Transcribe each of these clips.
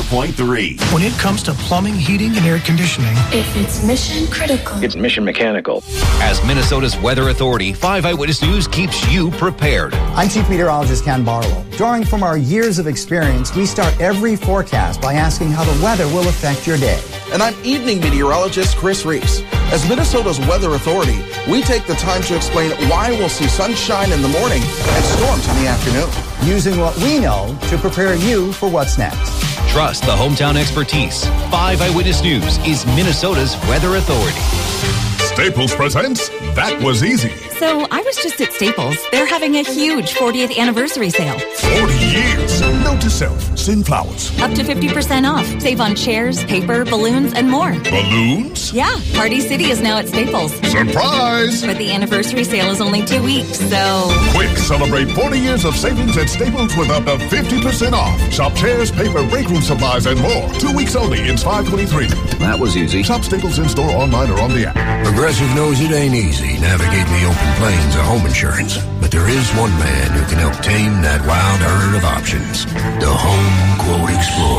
94.3. When it comes to plumbing, heating, and air conditioning, if it's mission critical, it's Mission Mechanical. As Minnesota's Weather Authority, 5 Eyewitness News keeps you prepared. I'm Chief Meteorologist Ken Barlow. Drawing from our years of experience, we start every forecast by asking how the weather will affect your day. And I'm Evening Meteorologist Chris Reese. As Minnesota's Weather Authority, we take the time to explain why we'll see sunshine in the morning and storms in the afternoon. Using what we know to prepare you for what's next. Trust the hometown expertise. 5 Eyewitness News is Minnesota's Weather Authority. Staples presents That Was Easy. So I was just at Staples. They're having a huge 40th anniversary sale. 40 years. Note to self, send flowers. Up to 50% off. Save on chairs, paper, balloons, and more. Balloons? Yeah, Party City is now at Staples. Surprise! But the anniversary sale is only 2 weeks, so... Quick, celebrate 40 years of savings at Staples with up to 50% off. Shop chairs, paper, break room supplies, and more. 2 weeks only. It's 5/23. That was easy. Shop Staples in-store, online, or on the app. Progressive knows it ain't easy navigating the open plains of home insurance, but there is one man who can help tame that wild herd of options. The Home Quote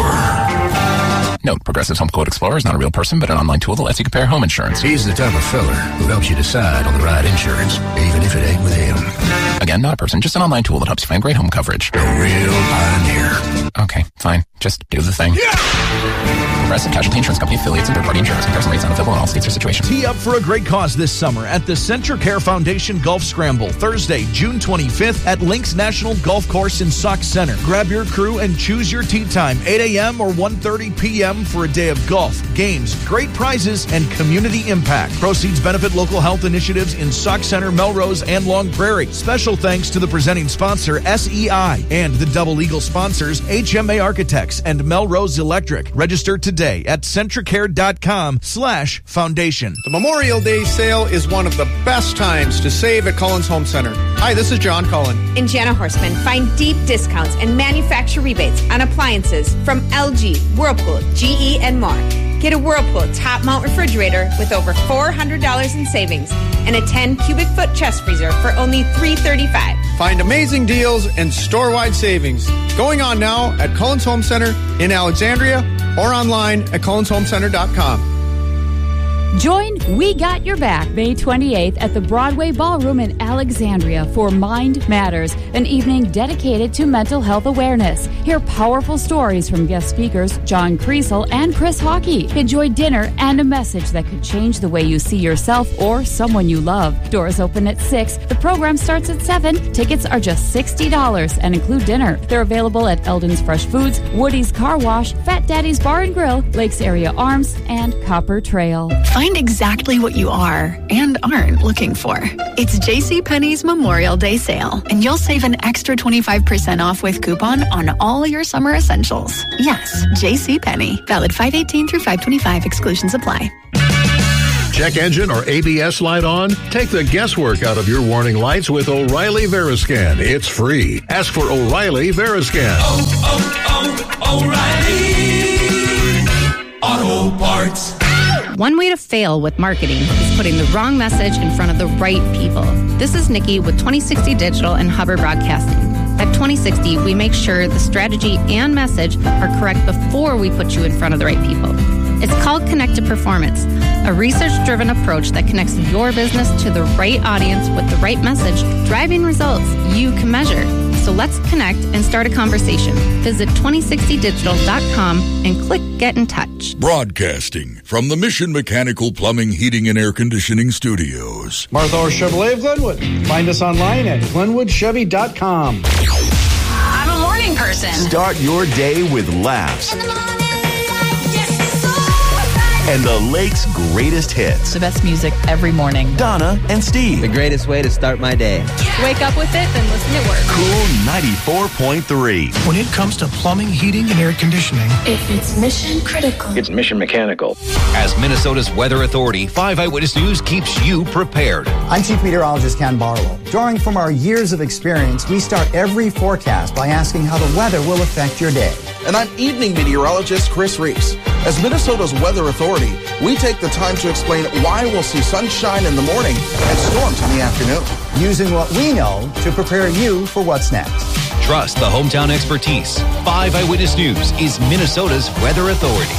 Explorer. Note, Progressive's Home Quote Explorer is not a real person, but an online tool that lets you compare home insurance. He's the type of fella who helps you decide on the right insurance, even if it ain't with him. Again, not a person, just an online tool that helps you find great home coverage. A real pioneer. Okay, fine. Just do the thing. Yeah! Progressive Casualty Insurance Company affiliates and third-party insurance. Comparison rates not available in all states or situations. Tee up for a great cause this summer at the CentraCare Foundation Golf Scramble, Thursday, June 25th at Links National Golf Course in Sauk Center. Grab your crew and choose your tee time, 8 a.m. or 1:30 p.m. for a day of golf, games, great prizes, and community impact. Proceeds benefit local health initiatives in Sauk Center, Melrose, and Long Prairie. Special thanks to the presenting sponsor, SEI, and the Double Eagle sponsors, HMA Architects and Melrose Electric. Register today at centracare.com/foundation. The Memorial Day sale is one of the best times to save at Collins Home Center. Hi, this is John Cullen. And Jana Horseman. Find deep discounts and manufacturer rebates on appliances from LG, Whirlpool, GE, and more. Get a Whirlpool top mount refrigerator with over $400 in savings and a 10 cubic foot chest freezer for only $335. Find amazing deals and store-wide savings going on now at Collins Home Center in Alexandria or online at collinshomecenter.com. Join We Got Your Back May 28th at the Broadway Ballroom in Alexandria for Mind Matters, an evening dedicated to mental health awareness. Hear powerful stories from guest speakers John Kriesel and Chris Hockey. Enjoy dinner and a message that could change the way you see yourself or someone you love. Doors open at 6. The program starts at 7. Tickets are just $60 and include dinner. They're available at Eldon's Fresh Foods, Woody's Car Wash, Fat Daddy's Bar and Grill, Lakes Area Arms, and Copper Trail. Find exactly what you are and aren't looking for. It's JCPenney's Memorial Day sale, and you'll save an extra 25% off with coupon on all your summer essentials. Yes, JCPenney. Valid 5/18 through 5/25. Exclusions apply. Check engine or ABS light on? Take the guesswork out of your warning lights with O'Reilly Veriscan. It's free. Ask for O'Reilly Veriscan. O'Reilly Auto Parts. One way to fail with marketing is putting the wrong message in front of the right people. This is Nikki with 2060 Digital and Hubbard Broadcasting. At 2060, we make sure the strategy and message are correct before we put you in front of the right people. It's called Connected Performance, a research-driven approach that connects your business to the right audience with the right message, driving results you can measure. So let's connect and start a conversation. Visit 2060digital.com and click Get in Touch. Broadcasting from the Mission Mechanical Plumbing, Heating, and Air Conditioning Studios. Martha Orr Chevrolet of Glenwood. Find us online at glenwoodchevy.com. I'm a morning person. Start your day with laughs and the Lake's greatest hits. The best music every morning. Donna and Steve. The greatest way to start my day. Yeah. Wake up with it, then listen at work. Cool 94.3. When it comes to plumbing, heating, and air conditioning, if it's mission critical, it's Mission Mechanical. As Minnesota's Weather Authority, 5 Eyewitness News keeps you prepared. I'm Chief Meteorologist Ken Barlow. Drawing from our years of experience, we start every forecast by asking how the weather will affect your day. And I'm Evening Meteorologist Chris Reese. As Minnesota's Weather Authority, we take the time to explain why we'll see sunshine in the morning and storms in the afternoon. Using what we know to prepare you for what's next. Trust the hometown expertise. 5 Eyewitness News is Minnesota's weather authority.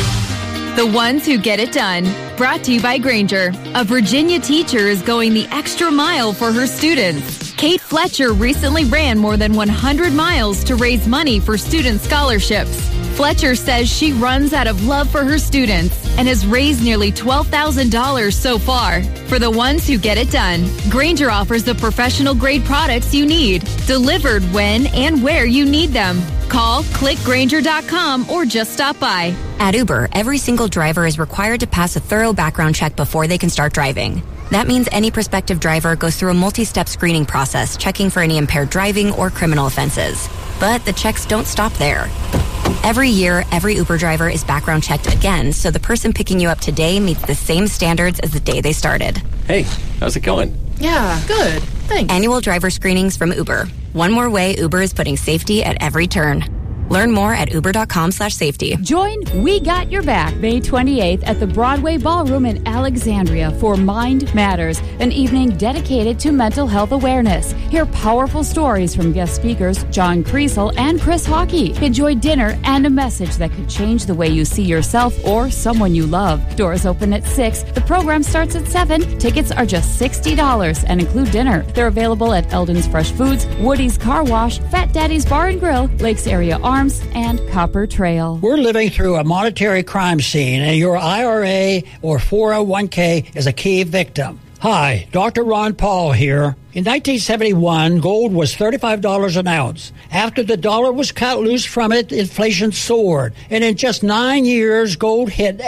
The ones who get it done. Brought to you by Granger. A Virginia teacher is going the extra mile for her students. Kate Fletcher recently ran more than 100 miles to raise money for student scholarships. Fletcher says she runs out of love for her students and has raised nearly $12,000 so far. For the ones who get it done, Granger offers the professional-grade products you need, delivered when and where you need them. Call, click Granger.com, or just stop by. At Uber, every single driver is required to pass a thorough background check before they can start driving. That means any prospective driver goes through a multi-step screening process, checking for any impaired driving or criminal offenses. But the checks don't stop there. Every year, every Uber driver is background checked again, so the person picking you up today meets the same standards as the day they started. Hey, how's it going? Yeah, good. Thanks. Annual driver screenings from Uber. One more way Uber is putting safety at every turn. Learn more at uber.com/safety. Join We Got Your Back May 28th at the Broadway Ballroom in Alexandria for Mind Matters, an evening dedicated to mental health awareness. Hear powerful stories from guest speakers John Kriesel and Chris Hockey. Enjoy dinner and a message that could change the way you see yourself or someone you love. Doors open at 6. The program starts at 7. Tickets are just $60 and include dinner. They're available at Eldon's Fresh Foods, Woody's Car Wash, Fat Daddy's Bar and Grill, Lakes Area Arms, and Copper Trail. We're living through a monetary crime scene, and your IRA or 401k is a key victim. Hi, Dr. Ron Paul here. In 1971, gold was $35 an ounce. After the dollar was cut loose from it, inflation soared. And in just 9 years, gold hit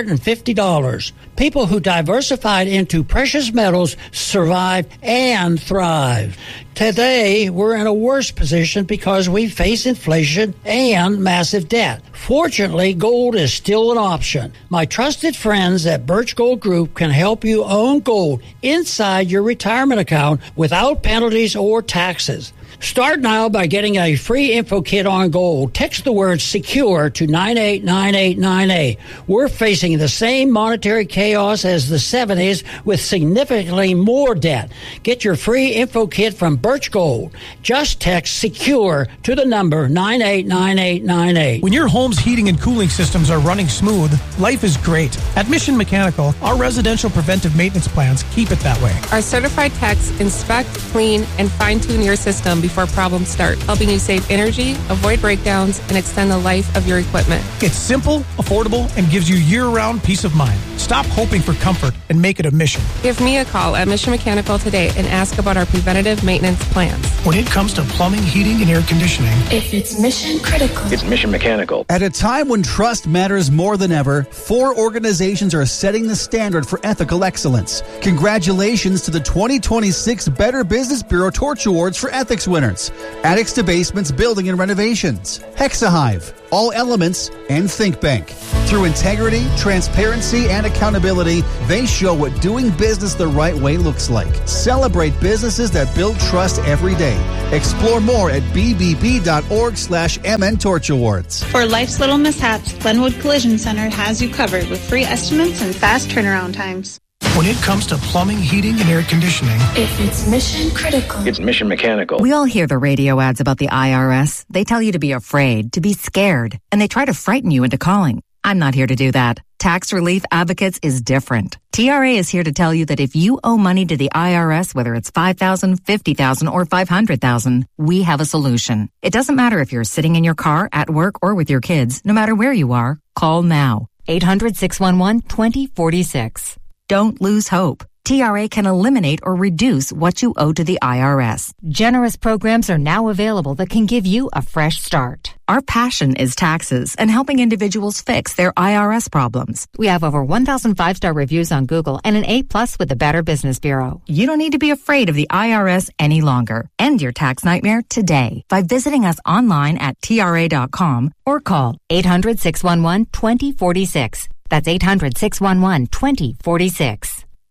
$850. People who diversified into precious metals survived and thrived. Today, we're in a worse position because we face inflation and massive debt. Fortunately, gold is still an option. My trusted friends at Birch Gold Group can help you own gold inside your retirement account without penalties or taxes. Start now by getting a free info kit on gold. Text the word SECURE to 989898. We're facing the same monetary chaos as the 70s with significantly more debt. Get your free info kit from Birch Gold. Just text SECURE to the number 989898. When your home's heating and cooling systems are running smooth, life is great. At Mission Mechanical, our residential preventive maintenance plans keep it that way. Our certified techs inspect, clean, and fine-tune your system before problems start, helping you save energy, avoid breakdowns, and extend the life of your equipment. It's simple, affordable, and gives you year-round peace of mind. Stop hoping for comfort and make it a mission. Give me a call at Mission Mechanical today and ask about our preventative maintenance plans. When it comes to plumbing, heating, and air conditioning, if it's mission critical, it's Mission Mechanical. At a time when trust matters more than ever, 4 organizations are setting the standard for ethical excellence. Congratulations to the 2026 Better Business Bureau Torch Awards for Ethics winners. Attics to Basements Building and Renovations, Hexahive, All Elements, and ThinkBank. Through integrity, transparency, and accountability, they show what doing business the right way looks like. Celebrate businesses that build trust every day. Explore more at bbb.org/MN Torch Awards. For life's little mishaps, Glenwood Collision Center has you covered with free estimates and fast turnaround times. When it comes to plumbing, heating, and air conditioning, if it's mission critical, it's Mission Mechanical. We all hear the radio ads about the IRS. They tell you to be afraid, to be scared, and they try to frighten you into calling. I'm not here to do that. Tax Relief Advocates is different. TRA is here to tell you that if you owe money to the IRS, whether it's $5,000, $50,000, or $500,000, we have a solution. It doesn't matter if you're sitting in your car, at work, or with your kids. No matter where you are, call now. 800-611-2046. Don't lose hope. TRA can eliminate or reduce what you owe to the IRS. Generous programs are now available that can give you a fresh start. Our passion is taxes and helping individuals fix their IRS problems. We have over 1,000 5-star reviews on Google and an A+ with the Better Business Bureau. You don't need to be afraid of the IRS any longer. End your tax nightmare today by visiting us online at TRA.com or call 800-611-2046. That's 800-611-2046.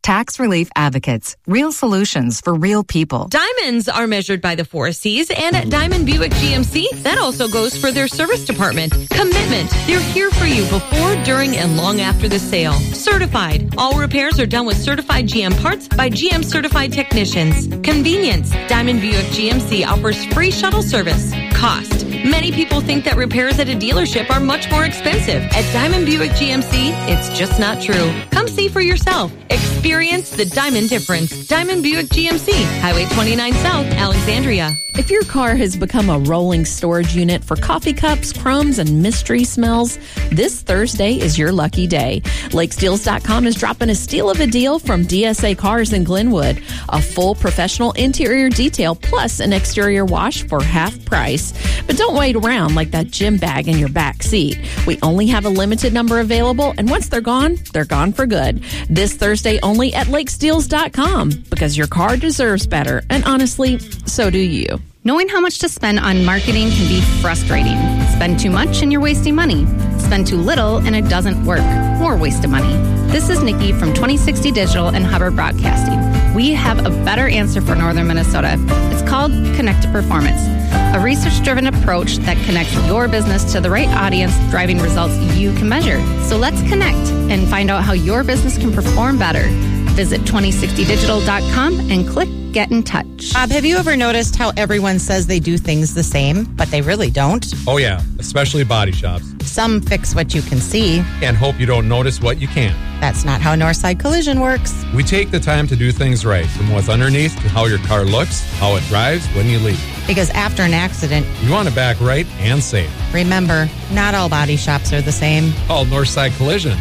Tax Relief Advocates. Real solutions for real people. Diamonds are measured by the 4 C's, and at Diamond Buick GMC, that also goes for their service department. Commitment. They're here for you before, during, and long after the sale. Certified. All repairs are done with certified GM parts by GM certified technicians. Convenience. Diamond Buick GMC offers free shuttle service. Cost. Many people think that repairs at a dealership are much more expensive. At Diamond Buick GMC, it's just not true. Come see for yourself. Experience the Diamond difference. Diamond Buick GMC, Highway 29 South, Alexandria. If your car has become a rolling storage unit for coffee cups, crumbs, and mystery smells, this Thursday is your lucky day. LakeSteels.com is dropping a steal of a deal from DSA Cars in Glenwood. A full professional interior detail plus an exterior wash for half price. But don't wait around like that gym bag in your back seat. We only have a limited number available, and once they're gone for good. This Thursday only at LakeSteels.com, because your car deserves better, and honestly, so do you. Knowing how much to spend on marketing can be frustrating. Spend too much and you're wasting money. Spend too little and it doesn't work. More wasted money. This is Nikki from 2060 Digital and Hubbard Broadcasting. We have a better answer for Northern Minnesota. It's called Connected Performance, a research-driven approach that connects your business to the right audience, driving results you can measure. So let's connect and find out how your business can perform better. Visit 2060digital.com and click Get in Touch. Bob, have you ever noticed how everyone says they do things the same, but they really don't? Oh, yeah, especially body shops. Some fix what you can see and hope you don't notice what you can't. That's not how Northside Collision works. We take the time to do things right, from what's underneath to how your car looks, how it drives when you leave. Because after an accident, you want to back right and safe. Remember, not all body shops are the same. Call Northside Collision,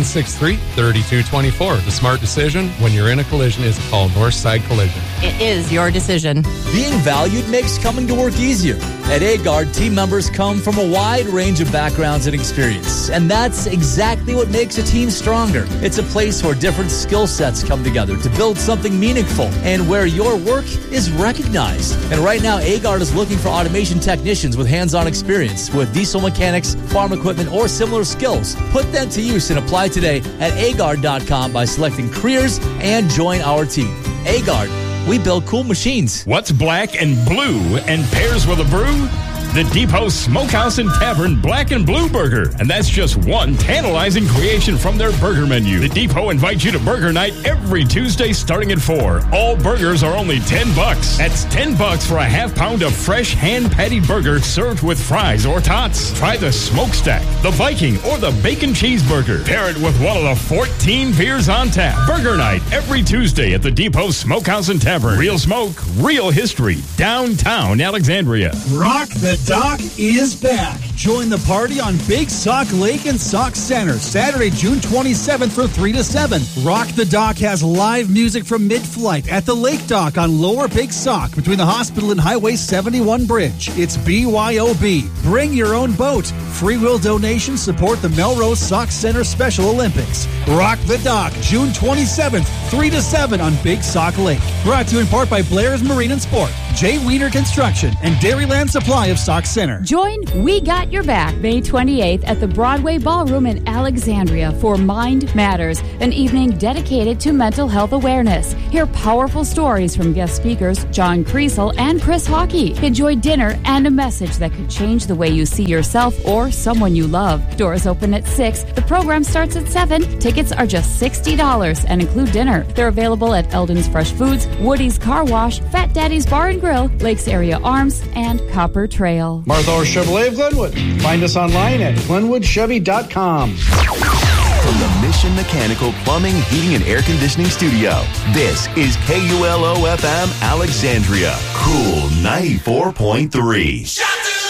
763-3224. The smart decision when you're in a collision is to call Northside Collision. It is your decision. Being valued makes coming to work easier. At Agard, team members come from a wide range of backgrounds and experience, and that's exactly what makes a team stronger. It's a place where different skill sets come together to build something meaningful, and where your work is recognized. And right now, Agard is looking for automation technicians with hands-on experience with diesel mechanics, farm equipment, or similar skills. Put them to use and apply today at agard.com by selecting careers and join our team. Agard, we build cool machines. What's black and blue and pairs with a brew? The Depot Smokehouse and Tavern Black and Blue Burger. And that's just one tantalizing creation from their burger menu. The Depot invites you to Burger Night every Tuesday starting at 4. All burgers are only $10. That's $10 for a half pound of fresh hand-patted burger served with fries or tots. Try the Smokestack, the Viking, or the Bacon Cheeseburger. Pair it with one of the 14 beers on tap. Burger Night every Tuesday at the Depot Smokehouse and Tavern. Real smoke, real history. Downtown Alexandria. Rock the Dock is back. Join the party on Big Sauk Lake and Sauk Center, Saturday, June 27th from 3 to 7. Rock the Dock has live music from mid-flight at the Lake Dock on Lower Big Sauk between the hospital and Highway 71 bridge. It's BYOB. Bring your own boat. Free will donations support the Melrose Sauk Center Special Olympics. Rock the Dock, June 27th, 3 to 7 on Big Sauk Lake. Brought to you in part by Blair's Marine and Sport, J. Wiener Construction, and Dairyland Supply of Sauk Center. Join We Got Your Back May 28th at the Broadway Ballroom in Alexandria for Mind Matters, an evening dedicated to mental health awareness. Hear powerful stories from guest speakers John Kriesel and Chris Hockey. Enjoy dinner and a message that could change the way you see yourself or someone you love. Doors open at 6. The program starts at 7. Tickets are just $60 and include dinner. They're available at Eldon's Fresh Foods, Woody's Car Wash, Fat Daddy's Bar and Grill, Lakes Area Arms, and Copper Trail. Martha Orr Chevrolet of Glenwood. Find us online at glenwoodchevy.com. From the Mission Mechanical Plumbing, Heating, and Air Conditioning Studio, this is KULO-FM Alexandria. Cool 94.3.